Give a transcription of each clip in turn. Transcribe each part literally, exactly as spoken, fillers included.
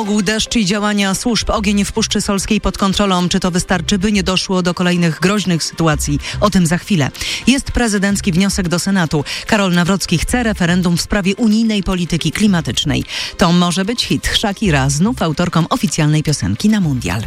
Pomógł deszcz i działania służb. Ogień w Puszczy Solskiej pod kontrolą. Czy to wystarczy, by nie doszło do kolejnych groźnych sytuacji? O tym za chwilę. Jest prezydencki wniosek do Senatu. Karol Nawrocki chce referendum w sprawie unijnej polityki klimatycznej. To może być hit. Shakira znów autorką oficjalnej piosenki na mundial.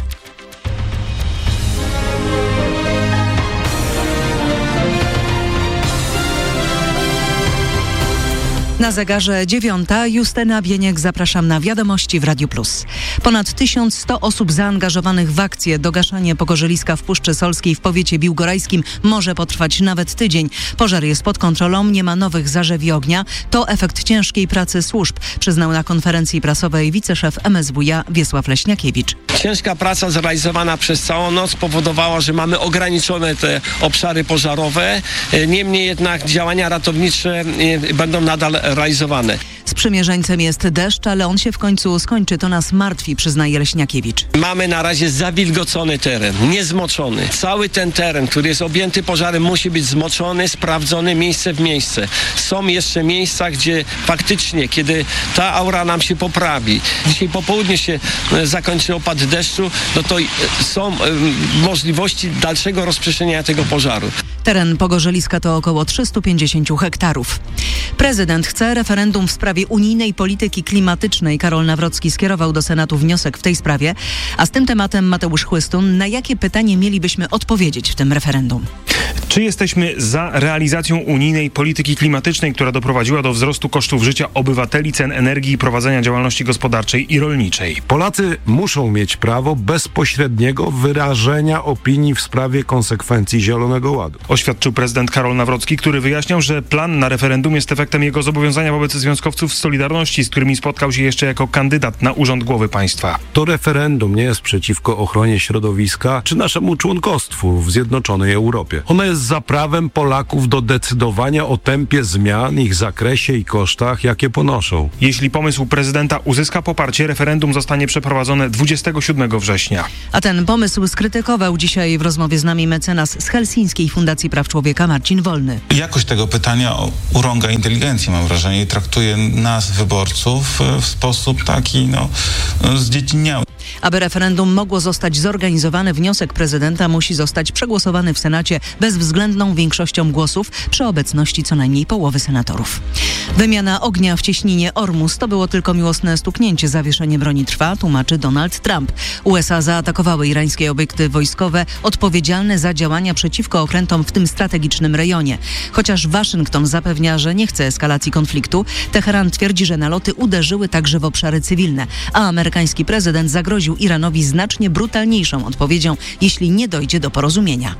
Na zegarze dziewiąta. Justyna Bieniek, zapraszam na Wiadomości w Radiu Plus. Ponad tysiąc sto osób zaangażowanych w akcję. Dogaszanie pogorzeliska w Puszczy Solskiej w powiecie biłgorajskim może potrwać nawet tydzień. Pożar jest pod kontrolą, nie ma nowych zarzewi ognia. To efekt ciężkiej pracy służb, przyznał na konferencji prasowej wiceszef M S W iA Wiesław Leśniakiewicz. Ciężka praca zrealizowana przez całą noc powodowała, że mamy ograniczone te obszary pożarowe. Niemniej jednak działania ratownicze będą nadal realizowane. Sprzymierzeńcem jest deszcz, ale on się w końcu skończy. To nas martwi, przyznaje Leśniakiewicz. Mamy na razie zawilgocony teren, niezmoczony. Cały ten teren, który jest objęty pożarem, musi być zmoczony, sprawdzony miejsce w miejsce. Są jeszcze miejsca, gdzie faktycznie, kiedy ta aura nam się poprawi, dzisiaj po południu się zakończy opad deszczu, no to są możliwości dalszego rozprzestrzeniania tego pożaru. Teren pogorzeliska to około trzysta pięćdziesiąt hektarów. Prezydent chce referendum w sprawie unijnej polityki klimatycznej. Karol Nawrocki skierował do Senatu wniosek w tej sprawie. A z tym tematem Mateusz Chłystun. Na jakie pytanie mielibyśmy odpowiedzieć w tym referendum? Czy jesteśmy za realizacją unijnej polityki klimatycznej, która doprowadziła do wzrostu kosztów życia obywateli, cen energii i prowadzenia działalności gospodarczej i rolniczej? Polacy muszą mieć prawo bezpośredniego wyrażenia opinii w sprawie konsekwencji Zielonego Ładu. Oświadczył prezydent Karol Nawrocki, który wyjaśniał, że plan na referendum jest efektem jego zobowiązania wobec związkowców z Solidarności, z którymi spotkał się jeszcze jako kandydat na urząd głowy państwa. To referendum nie jest przeciwko ochronie środowiska czy naszemu członkostwu w Zjednoczonej Europie. Ono jest za prawem Polaków do decydowania o tempie zmian, ich zakresie i kosztach, jakie ponoszą. Jeśli pomysł prezydenta uzyska poparcie, referendum zostanie przeprowadzone dwudziestego siódmego września. A ten pomysł skrytykował dzisiaj w rozmowie z nami mecenas z Helsińskiej Fundacji Praw Człowieka Marcin Wolny. Jakość tego pytania urąga inteligencji, mam wrażenie, i traktuje nas, wyborców, w sposób taki, no, zdziecinniały. Aby referendum mogło zostać zorganizowane, wniosek prezydenta musi zostać przegłosowany w Senacie bezwzględną większością głosów przy obecności co najmniej połowy senatorów. Wymiana ognia w cieśninie Ormus to było tylko miłosne stuknięcie. Zawieszenie broni trwa, tłumaczy Donald Trump. U S A zaatakowały irańskie obiekty wojskowe odpowiedzialne za działania przeciwko okrętom w tym strategicznym rejonie. Chociaż Waszyngton zapewnia, że nie chce eskalacji konfliktu, Teheran twierdzi, że naloty uderzyły także w obszary cywilne, a amerykański prezydent zagroził Iranowi znacznie brutalniejszą odpowiedzią, jeśli nie dojdzie do porozumienia.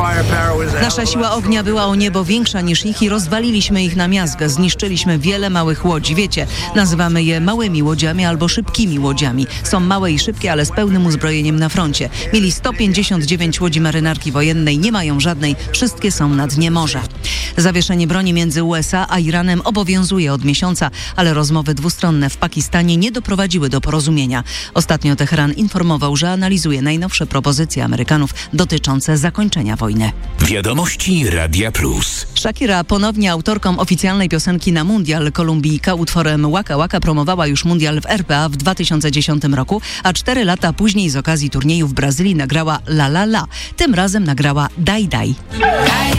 Nasza siła ognia była o niebo większa niż ich i rozwaliliśmy ich na miazgę. Zniszczyliśmy wiele małych łodzi. Wiecie, nazywamy je małymi łodziami albo szybkimi łodziami. Są małe i szybkie, ale z pełnym uzbrojeniem na froncie. Mieli sto pięćdziesiąt dziewięć łodzi marynarki wojennej, nie mają żadnej. Wszystkie są na dnie morza. Zawieszenie broni między U S A a Iranem obowiązuje od miesiąca, ale rozmowy dwustronne w Pakistanie nie doprowadziły do porozumienia. Ostatnio Teheran informował, że analizuje najnowsze propozycje Amerykanów dotyczące zakończenia wojny. Wiadomości Radia Plus. Shakira, ponownie autorką oficjalnej piosenki na mundial. Kolumbijka utworem Waka Waka promowała już mundial w R P A w dwa tysiące dziesiątym roku, a cztery lata później z okazji turnieju w Brazylii nagrała La La La. Tym razem nagrała Daj Daj.